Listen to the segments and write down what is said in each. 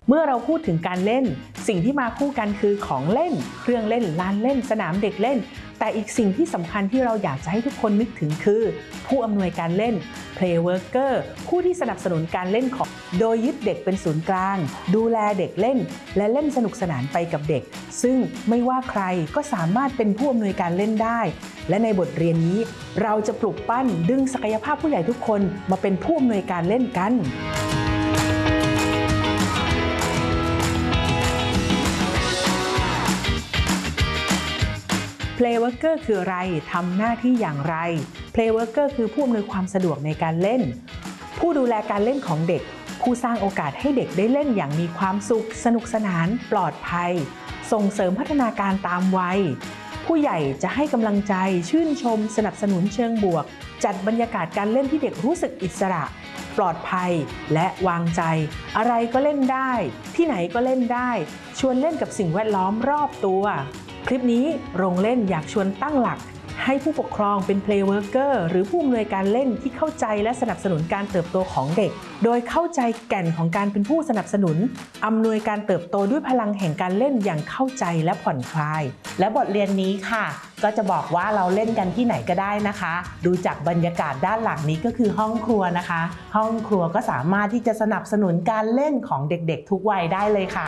เมื่อเราพูดถึงการเล่นสิ่งที่มาคู่กันคือของเล่นเครื่องเล่นลานเล่นสนามเด็กเล่นแต่อีกสิ่งที่สำคัญที่เราอยากจะให้ทุกคนนึกถึงคือผู้อำนวยการเล่น Play Worker ผู้ที่สนับสนุนการเล่นของโดยยึดเด็กเป็นศูนย์กลางดูแลเด็กเล่นและเล่นสนุกสนานไปกับเด็กซึ่งไม่ว่าใครก็สามารถเป็นผู้อำนวยการเล่นได้และในบทเรียนนี้เราจะปลุกปั้นดึงศักยภาพผู้ใหญ่ทุกคนมาเป็นผู้อำนวยการเล่นกันPlay Worker คืออะไรทำหน้าที่อย่างไร Play Worker คือผู้อำนวยความสะดวกในการเล่นผู้ดูแลการเล่นของเด็กผู้สร้างโอกาสให้เด็กได้เล่นอย่างมีความสุขสนุกสนานปลอดภัยส่งเสริมพัฒนาการตามวัยผู้ใหญ่จะให้กำลังใจชื่นชมสนับสนุนเชิงบวกจัดบรรยากาศการเล่นที่เด็กรู้สึกอิสระปลอดภัยและวางใจอะไรก็เล่นได้ที่ไหนก็เล่นได้ชวนเล่นกับสิ่งแวดล้อมรอบตัวคลิปนี้โรงเล่นอยากชวนตั้งหลักให้ผู้ปกครองเป็น Play Worker หรือผู้อำนวยการเล่นที่เข้าใจและสนับสนุนการเติบโตของเด็กโดยเข้าใจแก่นของการเป็นผู้สนับสนุนอำนวยการเติบโตด้วยพลังแห่งการเล่นอย่างเข้าใจและผ่อนคลายและบทเรียนนี้ค่ะก็จะบอกว่าเราเล่นกันที่ไหนก็ได้นะคะดูจากบรรยากาศด้านหลังนี้ก็คือห้องครัวนะคะห้องครัวก็สามารถที่จะสนับสนุนการเล่นของเด็กๆทุกวัยได้เลยค่ะ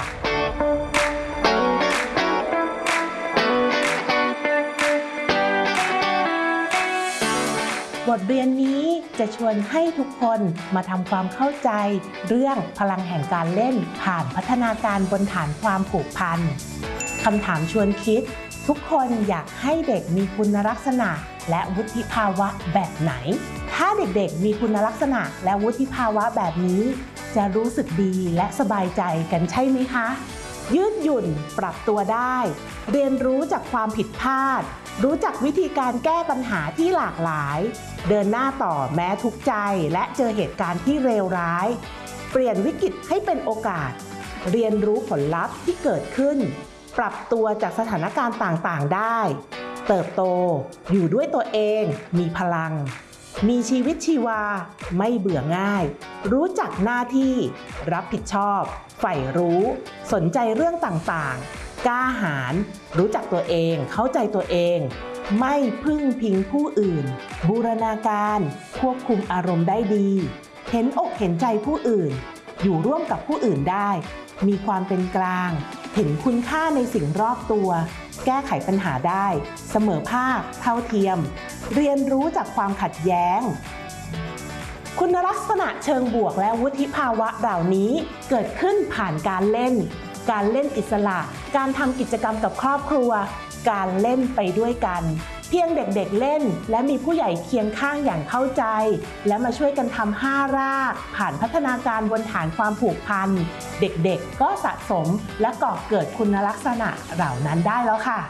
บทเรียนนี้จะชวนให้ทุกคนมาทำความเข้าใจเรื่องพลังแห่งการเล่นผ่านพัฒนาการบนฐานความผูกพันคำถามชวนคิดทุกคนอยากให้เด็กมีคุณลักษณะและวุฒิภาวะแบบไหนถ้าเด็กๆมีคุณลักษณะและวุฒิภาวะแบบนี้จะรู้สึกดีและสบายใจกันใช่ไหมคะยืดหยุ่นปรับตัวได้เรียนรู้จากความผิดพลาดรู้จักวิธีการแก้ปัญหาที่หลากหลายเดินหน้าต่อแม้ทุกข์ใจและเจอเหตุการณ์ที่เลวร้ายเปลี่ยนวิกฤตให้เป็นโอกาสเรียนรู้ผลลัพธ์ที่เกิดขึ้นปรับตัวจากสถานการณ์ต่างๆได้เติบโตอยู่ด้วยตัวเองมีพลังมีชีวิตชีวาไม่เบื่อง่ายรู้จักหน้าที่รับผิดชอบใฝ่รู้สนใจเรื่องต่างๆกล้าหาญรู้จักตัวเองเข้าใจตัวเองไม่พึ่งพิงผู้อื่นบูรณาการควบคุมอารมณ์ได้ดีเห็นอกเห็นใจผู้อื่นอยู่ร่วมกับผู้อื่นได้มีความเป็นกลางเห็นคุณค่าในสิ่งรอบตัวแก้ไขปัญหาได้เสมอภาคเท่าเทียมเรียนรู้จากความขัดแย้งคุณลักษณะเชิงบวกและวุฒิภาวะเหล่านี้เกิดขึ้นผ่านการเล่นอิสระการทำกิจกรรมกับครอบครัวการเล่นไปด้วยกันเพียงเด็กๆเล่นและมีผู้ใหญ่เคียงข้างอย่างเข้าใจและมาช่วยกันทำ5 รากผ่านพัฒนาการบนฐานความผูกพันเด็กๆก็สะสมและก่อเกิดคุณลักษณะเหล่านั้นได้แล้วค่ะ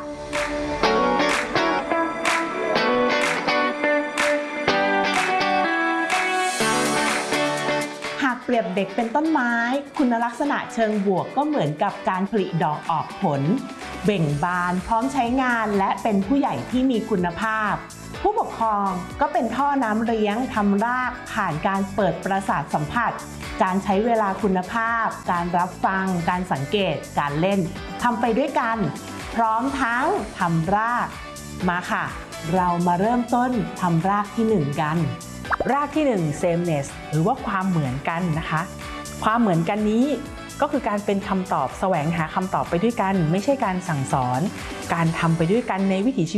เปรียบเด็กเป็นต้นไม้คุณลักษณะเชิงบวกก็เหมือนกับการผลิดอกออกผลเบ่งบานพร้อมใช้งานและเป็นผู้ใหญ่ที่มีคุณภาพผู้ปกครองก็เป็นท่อน้ำเลี้ยงทำรากผ่านการเปิดประสาทสัมผัสการใช้เวลาคุณภาพการรับฟังการสังเกตการเล่นทำไปด้วยกันพร้อมทั้งทำรากมาค่ะเรามาเริ่มต้นทำรากที่1กันรากที่1 sameness หรือว่าความเหมือนกันนะคะความเหมือนกันนี้ก็คือการเป็นคำตอบแสวงหาคำตอบไปด้วยกันไม่ใช่การสั่งสอนการทำไปด้วยกันในวิถีชีวิต